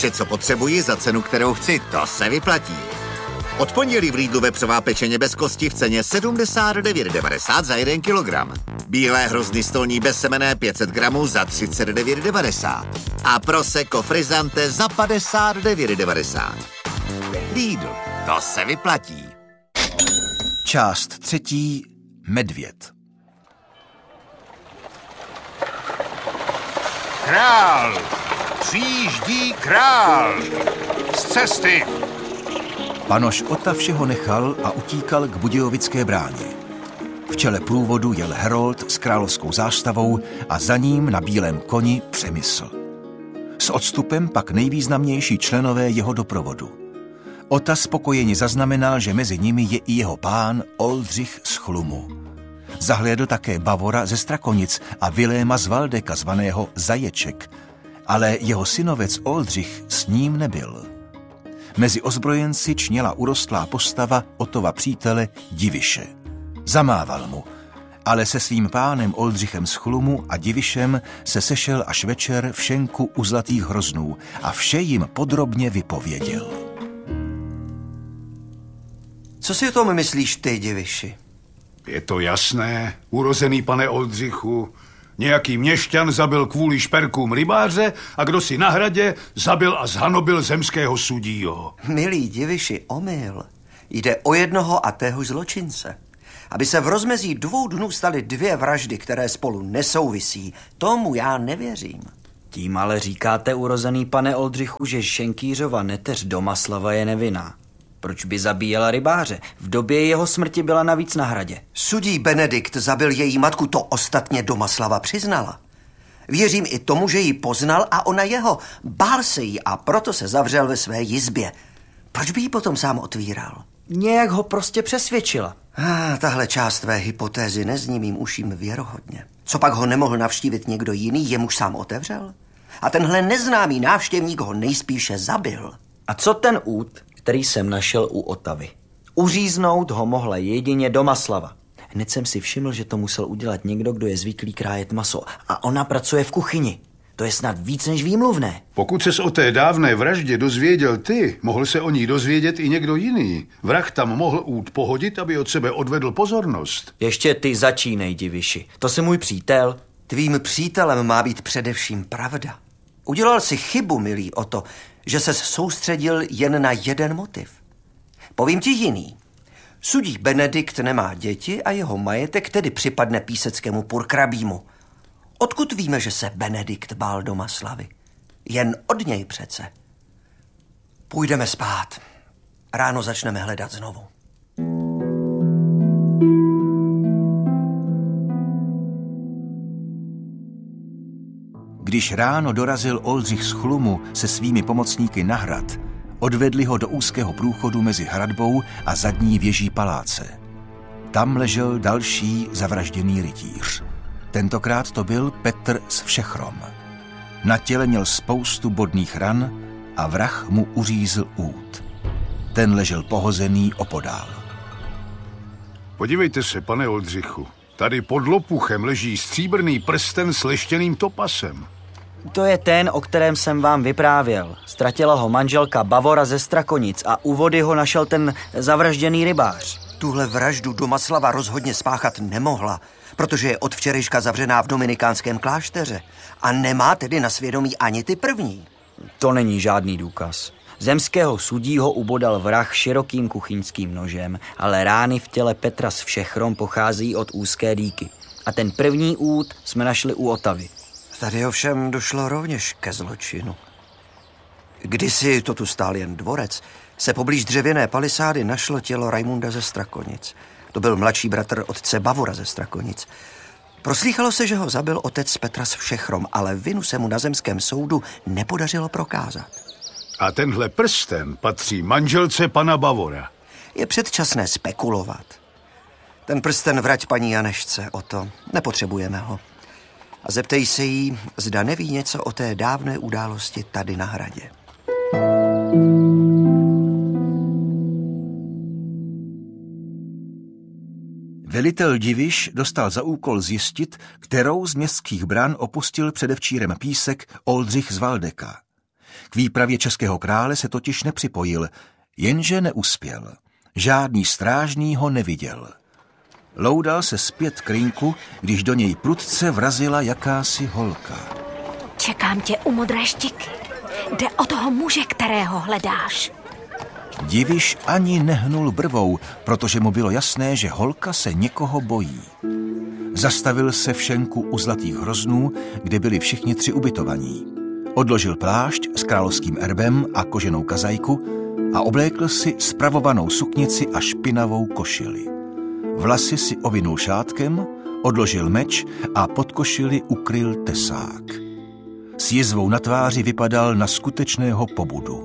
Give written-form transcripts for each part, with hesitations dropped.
Vše, co potřebuji za cenu, kterou chci, to se vyplatí. Od pondělí v Lidlu vepřová pečeně bez kosti v ceně 79,90 za 1 kilogram. Bílé hrozny stolní bez semene 500 gramů za 39,90. A prosecco frizzante za 59,90. Lidl, to se vyplatí. Část 3. Medvěd. Král! Přijíždí král! Z cesty! Panoš Ota všeho nechal a utíkal k Budějovické bráně. V čele průvodu jel herold s královskou zástavou a za ním na bílém koni Přemysl. S odstupem pak nejvýznamnější členové jeho doprovodu. Ota spokojeně zaznamenal, že mezi nimi je i jeho pán Oldřich z Chlumu. Zahlédl také Bavora ze Strakonic a Viléma z Valdeka, zvaného Zaječek, ale jeho synovec Oldřich s ním nebyl. Mezi ozbrojenci čněla urostlá postava Otova přítele Diviše. Zamával mu, ale se svým pánem Oldřichem z Chlumu a Divišem se sešel až večer v šenku u Zlatých hroznů a vše jim podrobně vypověděl. Co si o tom myslíš ty, Diviši? Je to jasné, urozený pane Oldřichu. Nějaký měšťan zabil kvůli šperkům rybáře a kdo si na hradě zabil a zhanobil zemského sudího. Milý Diviši, omyl. Jde o jednoho a téhož zločince. Aby se v rozmezí 2 dnů staly 2 vraždy, které spolu nesouvisí, tomu já nevěřím. Tím ale říkáte, urozený pane Oldřichu, že Šenkýřova neteř Domaslava je nevinná. Proč by zabíjela rybáře? V době jeho smrti byla navíc na hradě. Sudí Benedikt zabil její matku, to ostatně Domaslava přiznala. Věřím i tomu, že ji poznal a ona jeho. Bál se jí a proto se zavřel ve své jizbě. Proč by ji potom sám otvíral? Nějak ho prostě přesvědčila. Tahle část tvé hypotézy nezní mým uším věrohodně. Co pak ho nemohl navštívit někdo jiný, jemuž sám otevřel? A tenhle neznámý návštěvník ho nejspíše zabil. A co ten út, který jsem našel u Otavy? Uříznout ho mohla jedině Domaslava. Hned jsem si všiml, že to musel udělat někdo, kdo je zvyklý krájet maso. A ona pracuje v kuchyni. To je snad víc než výmluvné. Pokud ses o té dávné vraždě dozvěděl ty, mohl se o ní dozvědět i někdo jiný. Vrah tam mohl út pohodit, aby od sebe odvedl pozornost. Ještě ty začínej, Diviši. To je můj přítel. Tvým přítelem má být především pravda. Udělal si chybu, milý Oto, že ses soustředil jen na jeden motiv. Povím ti jiný. Sudí Benedikt nemá děti a jeho majetek tedy připadne píseckému purkrabímu. Odkud víme, že se Benedikt bál Domaslavy? Jen od něj přece. Půjdeme spát. Ráno začneme hledat znovu. Když ráno dorazil Oldřich z Chlumu se svými pomocníky na hrad, odvedli ho do úzkého průchodu mezi hradbou a zadní věží paláce. Tam ležel další zavražděný rytíř. Tentokrát to byl Petr z Všechrom. Na těle měl spoustu bodných ran a vrah mu uřízl út. Ten ležel pohozený opodál. Podívejte se, pane Oldřichu. Tady pod lopuchem leží stříbrný prsten s leštěným topasem. To je ten, o kterém jsem vám vyprávěl. Ztratila ho manželka Bavora ze Strakonic a u vody ho našel ten zavražděný rybář. Tuhle vraždu Domaslava rozhodně spáchat nemohla, protože je od včerejška zavřená v dominikánském klášteře a nemá tedy na svědomí ani ty první. To není žádný důkaz. Zemského sudího ubodal vrah širokým kuchyňským nožem, ale rány v těle Petra z Všechrom pochází od úzké dýky. A ten první út jsme našli u Otavy. Tady ovšem došlo rovněž ke zločinu. Kdysi to tu stál jen dvorec, se poblíž dřevěné palisády našlo tělo Rajmunda ze Strakonic. To byl mladší bratr otce Bavora ze Strakonic. Proslýchalo se, že ho zabil otec Petra z Všechrom, ale vinu se mu na zemském soudu nepodařilo prokázat. A tenhle prsten patří manželce pana Bavora. Je předčasné spekulovat. Ten prsten vrať paní Janešce, Oto. Nepotřebujeme ho. A zeptej se jí, zda neví něco o té dávné události tady na hradě. Velitel Diviš dostal za úkol zjistit, kterou z městských bran opustil předevčírem Písek Oldřich z Valdeka. K výpravě českého krále se totiž nepřipojil, jenže neuspěl. Žádný strážný ho neviděl. Loudal se zpět k rynku, když do něj prudce vrazila jakási holka. Čekám tě u Modré Štiky. Jde o toho muže, kterého hledáš. Diviš ani nehnul brvou, protože mu bylo jasné, že holka se někoho bojí. Zastavil se v šenku u Zlatých hroznů, kde byli všichni 3 ubytovaní. Odložil plášť s královským erbem a koženou kazajku a oblékl si spravovanou suknici a špinavou košili. Vlasy si ovinul šátkem, odložil meč a pod košili ukryl tesák. S jizvou na tváři vypadal na skutečného pobudu.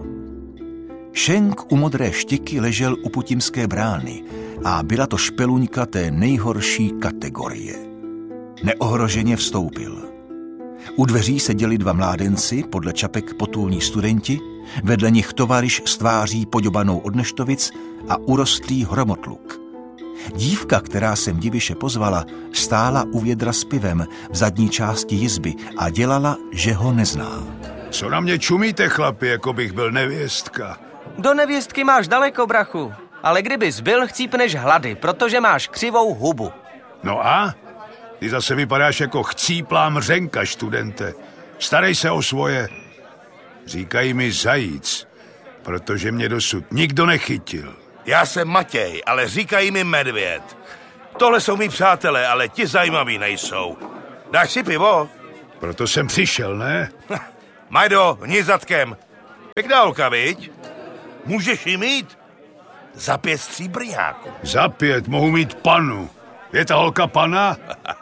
Šenk u Modré Štiky ležel u Putimské brány a byla to špeluňka té nejhorší kategorie. Neohroženě vstoupil. U dveří seděli 2 mládenci, podle čapek potulní studenti, vedle nich tovaryš s tváří poďobanou od neštovic a urostlý hromotluk. Dívka, která sem Diviše pozvala, stála u vědra s pivem v zadní části jizby a dělala, že ho nezná. Co na mě čumíte, chlapi, jako bych byl nevěstka? Do nevěstky máš daleko, brachu. Ale kdybys byl, chcípneš hlady, protože máš křivou hubu. No a? Ty zase vypadáš jako chcíplá mřenka, studente. Starej se o svoje. Říkají mi zajíc, protože mě dosud nikdo nechytil. Já jsem Matěj, ale říkají mi Medvěd. Tohle jsou mý přátelé, ale ti zajímaví nejsou. Dáš si pivo? Proto jsem přišel, ne? Majdo, hni zadkem. Pěkná holka, viď? Můžeš jí mít? Za 5 stříbrňáků. Za 5 mohu mít panu. Je ta holka pana?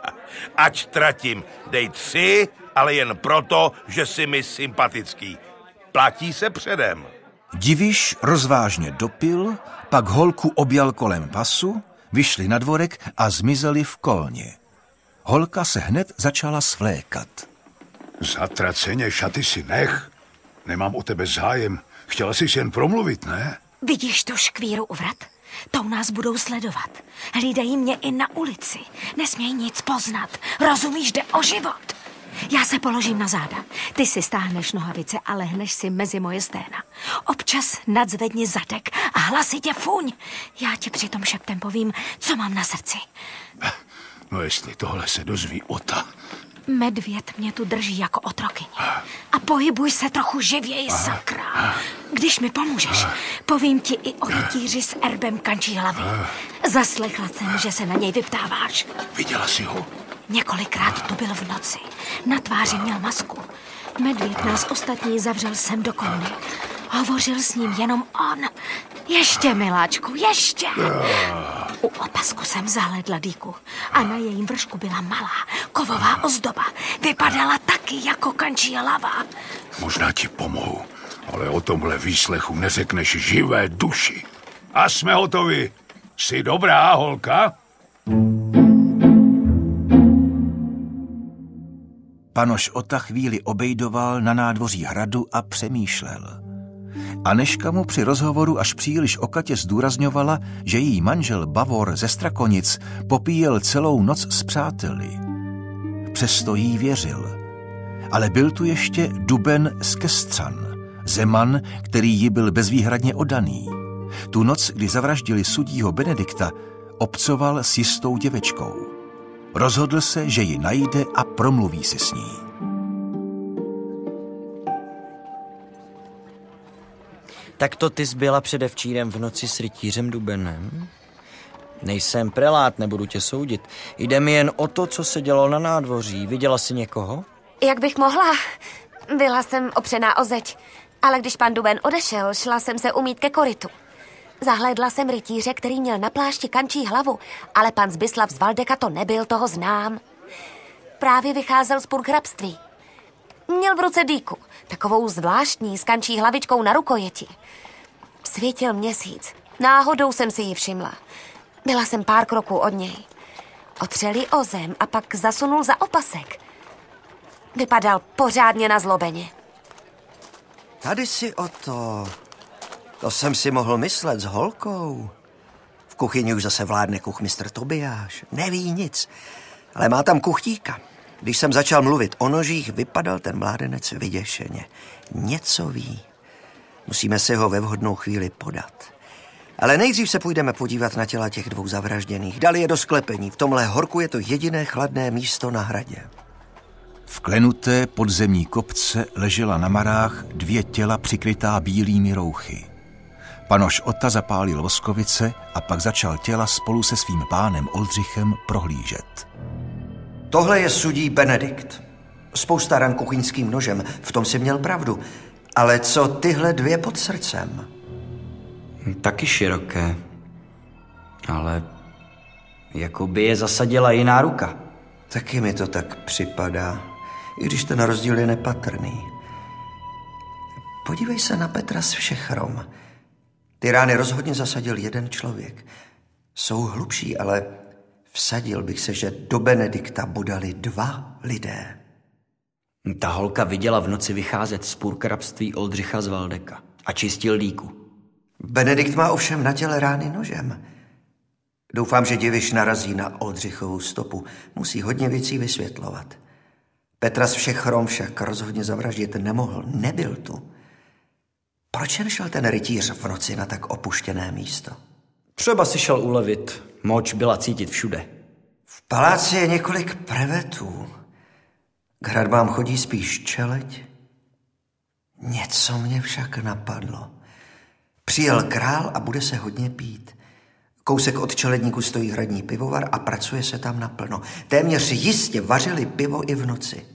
Ať tratím. Dej 3, ale jen proto, že jsi mi sympatický. Platí se předem. Diviš rozvážně dopil, pak holku objal kolem pasu, vyšli na dvorek a zmizeli v kolně. Holka se hned začala svlékat. Zatraceně, šaty si nech. Nemám o tebe zájem. Chtěla jsi jen promluvit, ne? Vidíš tu škvíru u vrat? Tou nás budou sledovat. Hlídají mě i na ulici. Nesmějí nic poznat. Rozumíš, jde o život. Já se položím na záda. Ty si stáhneš nohavice a lehneš si mezi moje sténa. Občas nadzvedni zadek a hlasitě fuň. Já ti přitom šeptem povím, co mám na srdci. No jestli tohle se dozví Ota. Medvěd mě tu drží jako otrokyni. A pohybuj se trochu živěji, sakra. Když mi pomůžeš, povím ti i o rytíři s erbem kančí hlavy. Zaslechla jsem, že se na něj vyptáváš. Viděla jsi ho? Několikrát tu byl v noci. Na tváři měl masku. Medvěd nás ostatní zavřel sem do komny. Hovořil s ním jenom on. Ještě, miláčku, ještě. U opasku jsem zahlédla dýku a na jejím vršku byla malá kovová ozdoba. Vypadala taky jako kančí hlava. Možná ti pomohu, ale o tomhle výslechu neřekneš živé duši. A jsme hotovi. Jsi dobrá, holka? Panoš Ota chvíli obejdoval na nádvoří hradu a přemýšlel. Anežka mu při rozhovoru až příliš okatě zdůrazňovala, že její manžel Bavor ze Strakonic popíjel celou noc s přáteli. Přesto jí věřil. Ale byl tu ještě Duben z Kestřan, zeman, který jí byl bezvýhradně oddaný. Tu noc, kdy zavraždili sudího Benedikta, obcoval s jistou děvečkou. Rozhodl se, že ji najde a promluví si s ní. Tak to ty zbyla předevčírem v noci s rytířem Dubenem? Nejsem prelát, nebudu tě soudit. Jde mi jen o to, co se dělo na nádvoří. Viděla jsi někoho? Jak bych mohla? Byla jsem opřená o zeď, ale když pan Duben odešel, šla jsem se umýt ke korytu. Zahlédla jsem rytíře, který měl na plášti kančí hlavu, ale pan Zbyslav z Valdeka to nebyl, toho znám. Právě vycházel z purkrabství. Měl v ruce dýku, takovou zvláštní s kančí hlavičkou na rukojeti. Svítil měsíc. Náhodou jsem si ji všimla. Byla jsem pár kroků od něj. Otřel ji o zem a pak zasunul za opasek. Vypadal pořádně nazlobeně. Tady si o to. To jsem si mohl myslet s holkou. V kuchyni už zase vládne kuchmistr Tobiáš. Neví nic, ale má tam kuchtíka. Když jsem začal mluvit o nožích, vypadal ten mládenec vyděšeně. Něco ví. Musíme se ho ve vhodnou chvíli podat. Ale nejdřív se půjdeme podívat na těla těch 2 zavražděných. Dali je do sklepení. V tomhle horku je to jediné chladné místo na hradě. V klenuté podzemní kopce ležela na marách 2 těla přikrytá bílými rouchy. Panoš Ota zapálil voskovice a pak začal těla spolu se svým pánem Oldřichem prohlížet. Tohle je sudí Benedikt. Spousta ran kuchyňským nožem, v tom si měl pravdu. Ale co tyhle 2 pod srdcem? Taky široké. Ale jako by je zasadila jiná ruka. Taky mi to tak připadá, i když ten rozdíl je nepatrný. Podívej se na Petra z Všechrom. Ty rány rozhodně zasadil jeden člověk. Jsou hlubší, ale vsadil bych se, že do Benedikta bodali 2 lidé. Ta holka viděla v noci vycházet z purkrabství Oldřicha z Valdeka a čistil dýku. Benedikt má ovšem na těle rány nožem. Doufám, že diviš narazí na Oldřichovou stopu. Musí hodně věcí vysvětlovat. Petra z Všechrom však rozhodně zavraždit nemohl. Nebyl tu. Proč jen šel ten rytíř v noci na tak opuštěné místo? Třeba si šel ulevit. Moč byla cítit všude. V paláci je několik prevetů. K hradbám chodí spíš čeleď. Něco mě však napadlo. Přijel král a bude se hodně pít. Kousek od čeledníku stojí hradní pivovar a pracuje se tam naplno. Téměř jistě vařili pivo i v noci.